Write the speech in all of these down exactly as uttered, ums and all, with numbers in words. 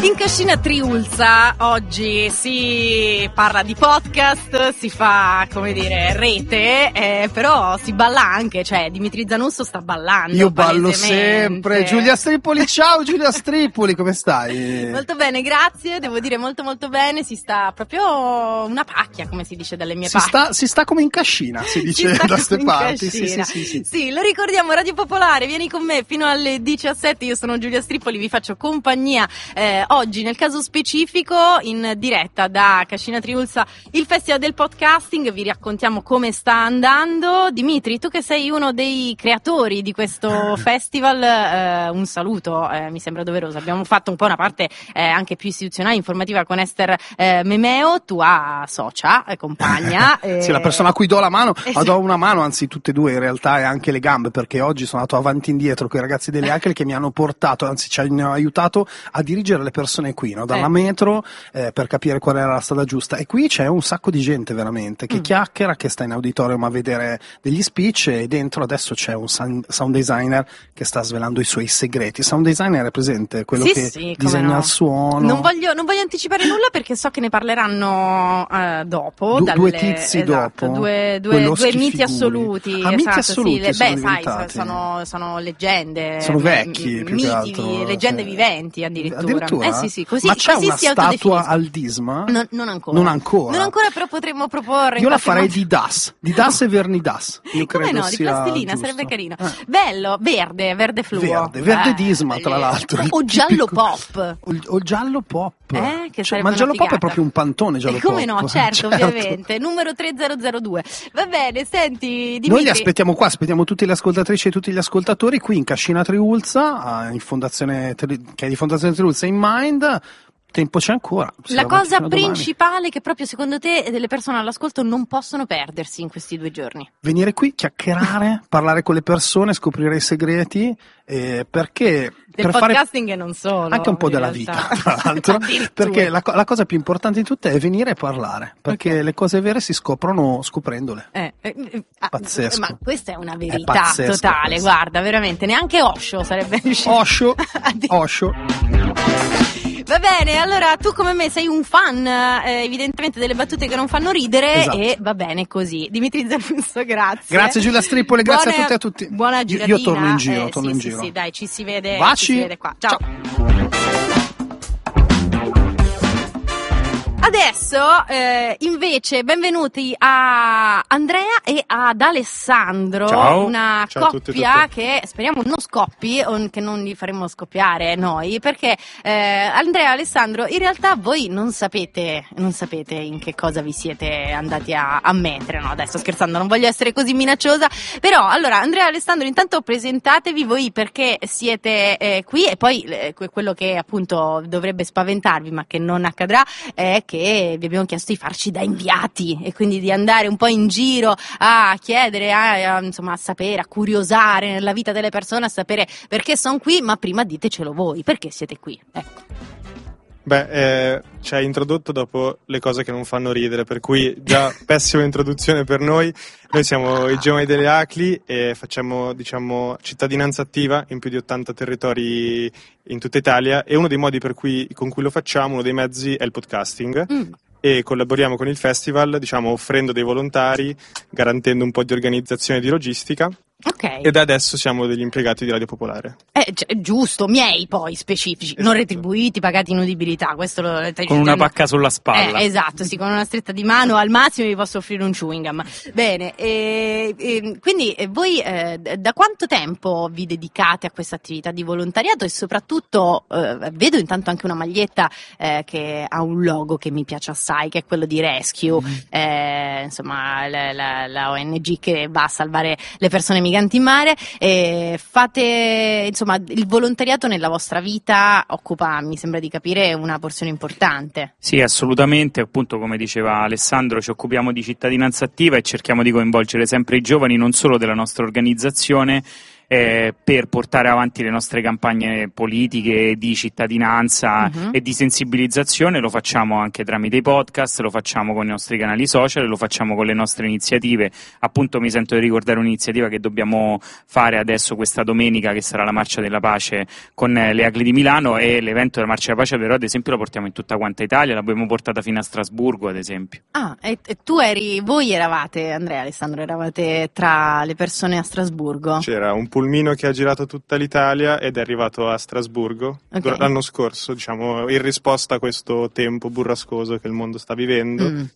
In Cascina Triulza oggi si parla di podcast, si fa, come dire, rete, eh, però si balla anche, cioè Dimitri Zanusso sta ballando. Io ballo sempre. Giulia Stripoli, ciao Giulia Stripoli, come stai? Molto bene, grazie, devo dire molto molto bene, si sta proprio una pacchia, come si dice dalle mie si parti. Sta, si sta come in cascina, si dice si da ste parti. Sì, sì, sì, sì. Sì, lo ricordiamo, Radio Popolare, vieni con me fino alle diciassette, io sono Giulia Stripoli, vi faccio compagnia eh, oggi nel caso specifico in diretta da Cascina Triulza, il Festival del Podcasting. Vi raccontiamo come sta andando. Dimitri, tu che sei uno dei creatori di questo festival, eh, un saluto, eh, mi sembra doveroso. Abbiamo fatto un po' una parte eh, anche più istituzionale, informativa con Esther eh, Memeo, tua socia, eh, compagna. Eh, sì, la persona a cui do la mano, eh, ma do una mano, anzi tutte e due in realtà, e anche le gambe, perché oggi sono andato avanti e indietro con i ragazzi delle Acre che mi hanno portato, anzi ci hanno aiutato a dirigere le persone qui, no? Dalla eh. metro eh, per capire qual era la strada giusta, e qui c'è un sacco di gente veramente che mm. chiacchiera, che sta in auditorium a vedere degli speech, e dentro adesso c'è un sound designer che sta svelando i suoi segreti. Sound designer è presente? Quello sì, che sì, disegna no. il suono. Non voglio, non voglio anticipare nulla perché so che ne parleranno uh, dopo. Du- dalle, due tizi esatto, dopo. Due, due, due miti assoluti. Ah, esatto, miti assoluti sì, le, sono beh, sai, diventati. sono, sono leggende. Sono vecchi, m- più miti, che altro. leggende Sì. viventi addirittura. Addirittura? Eh sì, sì, così, Ma c'è così una si statua al Disma? Non, non ancora. Non ancora. Non ancora, però potremmo proporre. Io la farei modo... di Das, di Das e Vernidas. Io Come credo no, di sia plastilina, giusto. sarebbe carino. Eh. Bello, verde, verde fluo. Verde, verde eh, Disma tra l'altro. O giallo pop. O, o giallo pop. Eh, che cioè, ma il giallo pop è proprio un pantone giallo e come pop. no, certo, certo, ovviamente. Numero tre zero zero due. Va bene, senti, Dimitri. Noi li aspettiamo qua, aspettiamo tutte le ascoltatrici e tutti gli ascoltatori qui in Cascina Triulza, in Fondazione, che è di Fondazione Triulza in Mind. Tempo c'è ancora. La cosa principale che proprio secondo te delle persone all'ascolto non possono perdersi in questi due giorni? Venire qui, chiacchierare, parlare con le persone, scoprire i segreti, eh, perché del per podcasting fare e non solo. anche un po' della realtà. vita, tra l'altro, perché la, la cosa più importante di tutte è venire e parlare, perché okay. le cose vere si scoprono scoprendole. Eh, eh, pazzesco. Ma questa è una verità è totale, questo. Guarda, veramente, neanche Osho sarebbe riuscito. Osho, Osho. Va bene, allora tu come me sei un fan eh, evidentemente delle battute che non fanno ridere, esatto. E va bene così. Dimitri Zanusso, grazie. Grazie Giulia Stripoli, grazie buona, a tutti e a tutti. Buona giratina. Io, io torno in giro, eh, torno sì, in sì, giro. Sì, dai, ci si vede, Baci. ci si vede qua. Ciao. Ciao. Adesso eh, invece benvenuti a Andrea e ad Alessandro. Ciao. Una Ciao coppia che speriamo non scoppi o che non li faremo scoppiare noi, perché eh, Andrea e Alessandro in realtà voi non sapete non sapete in che cosa vi siete andati a, a mettere, no? Adesso scherzando, non voglio essere così minacciosa, però allora Andrea e Alessandro intanto presentatevi voi perché siete eh, qui, e poi eh, quello che appunto dovrebbe spaventarvi ma che non accadrà è che vi abbiamo chiesto di farci da inviati e quindi di andare un po' in giro a chiedere, a, a, insomma, a sapere, a curiosare nella vita delle persone, a sapere perché sono qui, ma prima ditecelo voi, perché siete qui? Ecco. Beh, eh, ci hai introdotto dopo le cose che non fanno ridere, per cui già pessima introduzione per noi. Noi siamo i Giovani delle Acli e facciamo, diciamo, cittadinanza attiva in più di ottanta territori in tutta Italia, e uno dei modi per cui, con cui lo facciamo, uno dei mezzi, è il podcasting. Mm. E collaboriamo con il festival, diciamo, offrendo dei volontari, garantendo un po' di organizzazione e di logistica. Okay. E da adesso siamo degli impiegati di Radio Popolare. Eh, gi- giusto, miei poi specifici, esatto. Non retribuiti, pagati in udibilità, questo lo stai con dicendo. Una pacca sulla spalla. Eh, esatto, sì, con una stretta di mano, al massimo vi posso offrire un chewing gum. Bene, e, e, quindi eh, voi eh, da quanto tempo vi dedicate a questa attività di volontariato, e soprattutto eh, vedo intanto anche una maglietta eh, che ha un logo che mi piace assai, che è quello di Rescue, mm. eh, insomma la, la, la O N G che va a salvare le persone migranti in mare. E fate, insomma, il volontariato nella vostra vita occupa, mi sembra di capire, una porzione importante. Sì, assolutamente, appunto come diceva Alessandro, ci occupiamo di cittadinanza attiva e cerchiamo di coinvolgere sempre i giovani, non solo della nostra organizzazione, eh, per portare avanti le nostre campagne politiche di cittadinanza uh-huh. e di sensibilizzazione. Lo facciamo anche tramite i podcast, lo facciamo con i nostri canali social, lo facciamo con le nostre iniziative. Appunto mi sento di ricordare un'iniziativa che dobbiamo fare adesso questa domenica, che sarà la Marcia della Pace con le A C L I di Milano, e l'evento della Marcia della Pace però ad esempio lo portiamo in tutta quanta Italia, l'abbiamo portata fino a Strasburgo ad esempio. Ah, e, e tu eri, voi eravate, Andrea, Alessandro, eravate tra le persone a Strasburgo? C'era un pulmino che ha girato tutta l'Italia ed è arrivato a Strasburgo okay. l'anno scorso, diciamo, in risposta a questo tempo burrascoso che il mondo sta vivendo. Mm.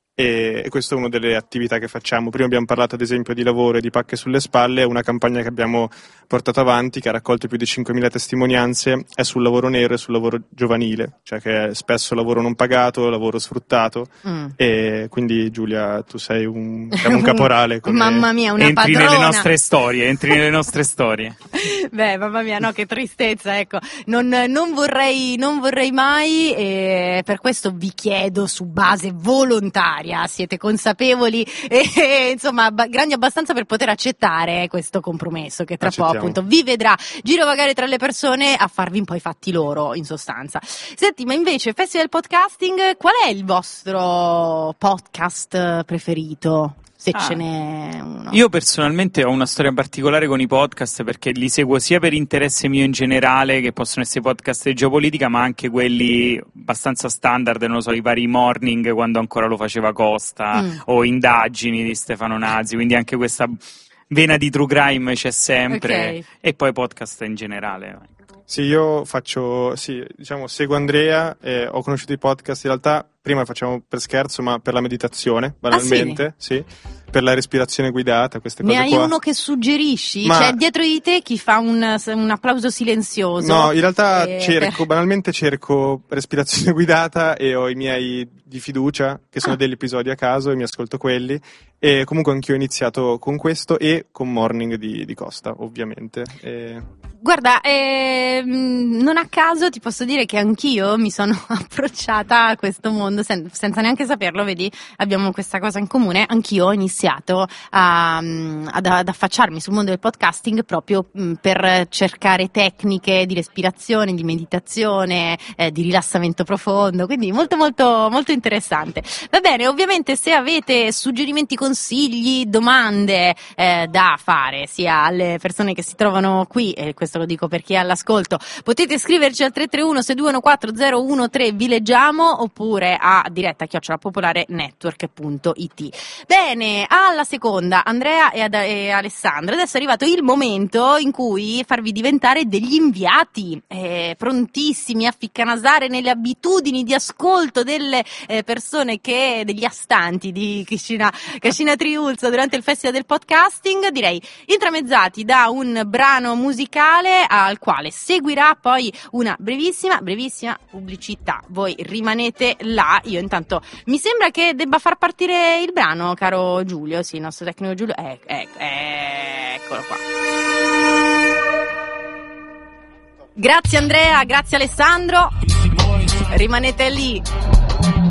E questa è una delle attività che facciamo. Prima abbiamo parlato ad esempio di lavoro e di pacche sulle spalle. Una campagna che abbiamo portato avanti, che ha raccolto più di cinquemila testimonianze, è sul lavoro nero e sul lavoro giovanile, cioè che è spesso lavoro non pagato, lavoro sfruttato. Mm. E quindi Giulia, tu sei un, diciamo, un caporale come... Mamma mia, una entri padrona. nelle nostre storie entri nelle nostre storie Beh, mamma mia, no, che tristezza, ecco. Non, non vorrei non vorrei mai, e per questo vi chiedo su base volontaria, siete consapevoli e, e insomma ba- grandi abbastanza per poter accettare questo compromesso che tra Accettiamo. po' appunto vi vedrà girovagare tra le persone a farvi un po' i fatti loro, in sostanza. Senti, ma invece Festival Podcasting, qual è il vostro podcast preferito? Se ah, ce n'è uno. Io personalmente ho una storia particolare con i podcast, perché li seguo sia per interesse mio in generale, che possono essere podcast di geopolitica, ma anche quelli abbastanza standard, non lo so, i vari Morning quando ancora lo faceva Costa, mm. o Indagini di Stefano Nazzi, quindi anche questa vena di true crime c'è sempre, okay. E poi podcast in generale. Sì, io faccio, sì, diciamo, seguo Andrea, eh, ho conosciuto i podcast in realtà, prima facciamo per scherzo, ma per la meditazione, banalmente, ah, sì? sì, per la respirazione guidata, queste cose qua. Ne hai qua. uno che suggerisci? Ma... C'è dietro di te chi fa un, un applauso silenzioso? No, in realtà e... cerco, banalmente cerco respirazione guidata e ho i miei di fiducia, che sono ah. degli episodi a caso, e mi ascolto quelli. E comunque anch'io ho iniziato con questo e con Morning di, di Costa, ovviamente. E... Guarda, ehm, non a caso ti posso dire che anch'io mi sono approcciata a questo mondo sen- senza neanche saperlo, vedi, abbiamo questa cosa in comune. Anch'io ho iniziato a, ad, ad affacciarmi sul mondo del podcasting proprio mh, per cercare tecniche di respirazione, di meditazione, eh, di rilassamento profondo, quindi molto molto molto interessante. Va bene, ovviamente se avete suggerimenti, consigli, domande eh, da fare sia alle persone che si trovano qui, e questo lo dico per chi è all'ascolto, potete scriverci al tre tre uno sei due uno quattro zero uno tre, vi leggiamo, oppure a diretta chiocciola popolare network punto it. Bene, alla seconda Andrea e, ad, e Alessandro, adesso è arrivato il momento in cui farvi diventare degli inviati, eh, prontissimi a ficcanasare nelle abitudini di ascolto delle eh, persone, che degli astanti di Cascina, Cascina Triulza durante il Festival del Podcasting, direi intramezzati da un brano musicale al quale seguirà poi una brevissima, brevissima pubblicità. Voi rimanete là, io intanto mi sembra che debba far partire il brano, caro Giulio, sì, il nostro tecnico Giulio, eh, eh, eh, eccolo qua. Grazie Andrea, grazie Alessandro, rimanete lì.